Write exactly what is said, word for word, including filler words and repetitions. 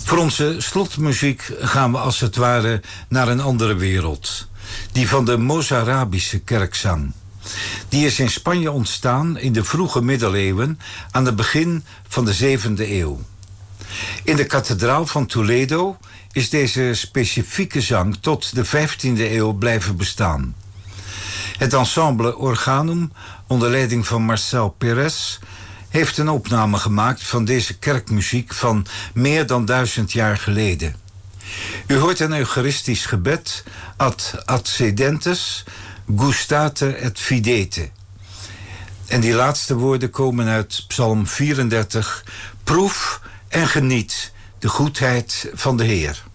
Voor onze slotmuziek gaan we als het ware naar een andere wereld. Die van de Mozarabische kerkzang. Die is in Spanje ontstaan in de vroege middeleeuwen aan het begin van de zevende eeuw. In de kathedraal van Toledo is deze specifieke zang tot de vijftiende eeuw blijven bestaan. Het ensemble Organum, onder leiding van Marcel Pérez, heeft een opname gemaakt van deze kerkmuziek van meer dan duizend jaar geleden. U hoort een eucharistisch gebed, ad accedentes, gustate et fidete. En die laatste woorden komen uit Psalm vierendertig. Proef en geniet de goedheid van de Heer.